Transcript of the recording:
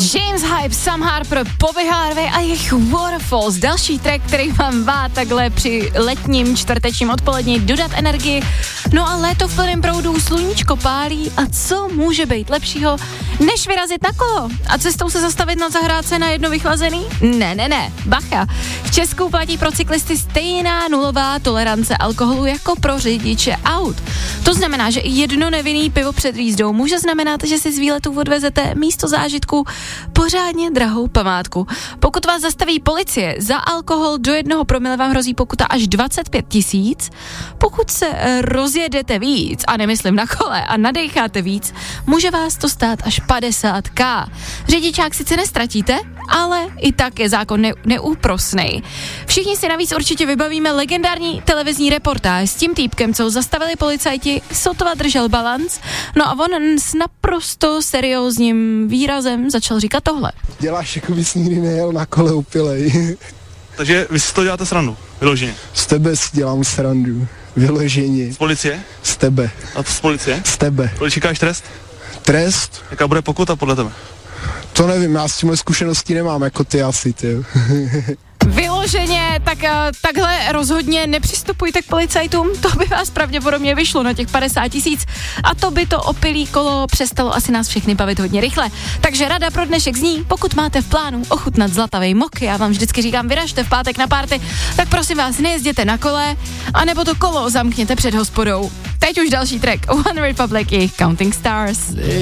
James Hype, Sam Harper, Bobby Harvey a jejich Waterfalls. Další track, který vám má takhle při letním čtvrtečním odpolední dodat energii. No a léto v plném proudu, sluníčko pálí a co může být lepšího, než vyrazit na kolo a cestou se zastavit na zahrádce na jedno vychlazený? Ne, bacha. V Česku platí pro cyklisty stejná nulová tolerance alkoholu jako pro řidiče aut. To znamená, že i jedno nevinný pivo před jízdou může znamenat, že si z výletu odvezete místo zážitku pořádně drahou památku. Pokud vás zastaví policie za alkohol do 1 promile, vám hrozí pokuta až 25 000. Pokud se rozjedete víc, a nemyslím na kole, a nadecháte víc, může vás to stát až 50 000. Řidičák sice nestratíte, ale i tak je zákon neúprosnej. Všichni si navíc určitě vybavíme legendární televizní reportáž s tím týpkem, co zastavili policajti, sotva držel balanc, no a on s naprosto seriózním výrazem začal říkat tohle. Děláš, jako bys nikdy nejel na kole upilej. Takže vy si to děláte srandu, vyloženě? Z tebe si dělám srandu, vyloženě. Z policie? Z tebe. A z policie? Z tebe. Kolik čekáš trest? Trest? Jaká bude pokuta podle tebe? To nevím, já s tímhle zkušeností nemám, jako ty asi, ty. Vyloženě, takhle rozhodně nepřistupujte k policajtům, to by vás pravděpodobně vyšlo na těch 50 000 a to by to opilý kolo přestalo asi nás všechny bavit hodně rychle. Takže rada pro dnešek zní, pokud máte v plánu ochutnat zlatavej mok, já vám vždycky říkám, vyražte v pátek na párty, tak prosím vás, nejezděte na kole, anebo to kolo zamkněte před hospodou. Teď už další track, One Republic, Counting Stars.